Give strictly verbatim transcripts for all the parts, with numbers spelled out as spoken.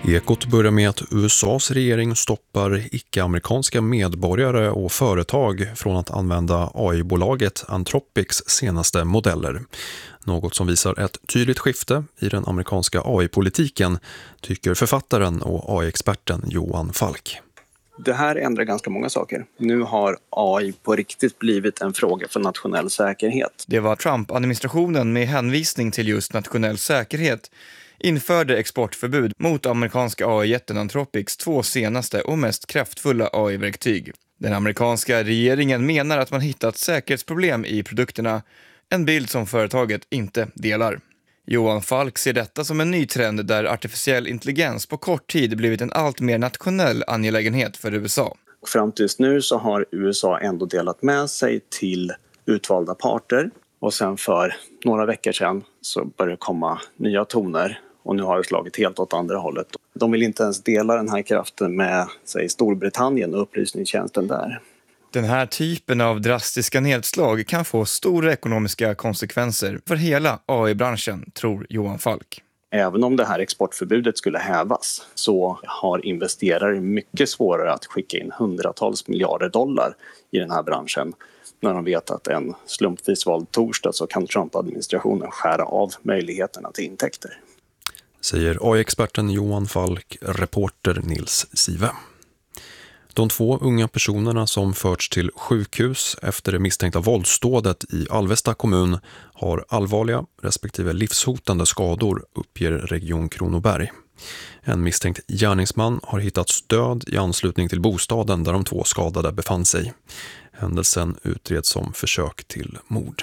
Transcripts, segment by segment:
Ekot börjar med att U S A:s regering stoppar icke-amerikanska medborgare och företag från att använda A I-bolaget Anthropics senaste modeller. Något som visar ett tydligt skifte i den amerikanska A I-politiken, tycker författaren och A I-experten Johan Falk. Det här ändrar ganska många saker. Nu har A I på riktigt blivit en fråga för nationell säkerhet. Det var Trump-administrationen med hänvisning till just nationell säkerhet införde exportförbud mot amerikanska A I-jätten Anthropics två senaste och mest kraftfulla A I-verktyg. Den amerikanska regeringen menar att man hittat säkerhetsproblem i produkterna, en bild som företaget inte delar. Johan Falk ser detta som en ny trend där artificiell intelligens på kort tid blivit en allt mer nationell angelägenhet för U S A. Fram tills nu så har U S A ändå delat med sig till utvalda parter och sen för några veckor sedan så började det komma nya toner och nu har det slagit helt åt andra hållet. De vill inte ens dela den här kraften med säg, Storbritannien och upplysningstjänsten där. Den här typen av drastiska nedslag kan få stora ekonomiska konsekvenser för hela A I-branschen, tror Johan Falk. Även om det här exportförbudet skulle hävas så har investerare mycket svårare att skicka in hundratals miljarder dollar i den här branschen. När de vet att en slumpvis vald torsdag så kan Trump-administrationen skära av möjligheterna till intäkter. Säger A I-experten Johan Falk, reporter Nils Sive. De två unga personerna som förts till sjukhus efter det misstänkta våldsdådet i Alvesta kommun har allvarliga respektive livshotande skador, uppger Region Kronoberg. En misstänkt gärningsman har hittats död i anslutning till bostaden där de två skadade befann sig. Händelsen utreds som försök till mord.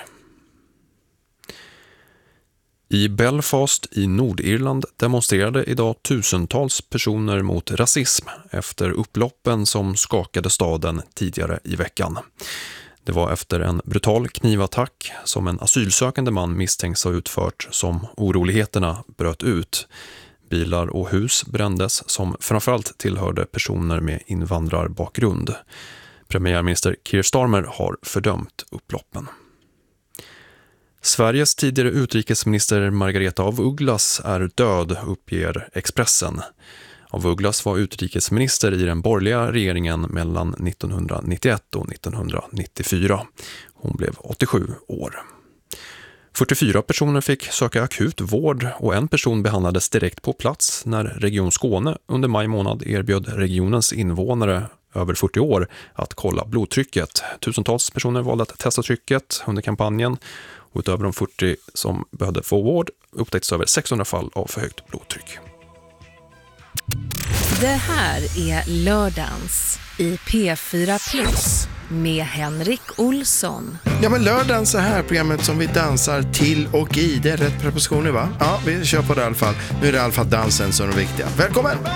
I Belfast i Nordirland demonstrerade idag tusentals personer mot rasism efter upploppen som skakade staden tidigare i veckan. Det var efter en brutal knivattack som en asylsökande man misstänks ha utfört som oroligheterna bröt ut. Bilar och hus brändes som framförallt tillhörde personer med invandrarbakgrund. Premiärminister Keir Starmer har fördömt upploppen. Sveriges tidigare utrikesminister Margareta af Ugglas är död, uppger Expressen. Af Ugglas var utrikesminister i den borgerliga regeringen mellan nittonhundranittioett och nittonhundranittiofyra. Hon blev åttiosju år. fyrtiofyra personer fick söka akut vård och en person behandlades direkt på plats när Region Skåne under maj månad erbjöd regionens invånare över fyrtio år att kolla blodtrycket. Tusentals personer valde att testa trycket under kampanjen. Och utöver de fyrtio som behövde få vård upptäcktes över sexhundra fall av för högt blodtryck. Det här är Lördagens i P fyra Plus med Henrik Olsson. Ja, men Lördagens är här programmet som vi dansar till och i. Det är rätt prepositioner, va? Ja, vi kör på det i alla fall. Nu är det i alla fall dansen som är viktiga. Välkommen!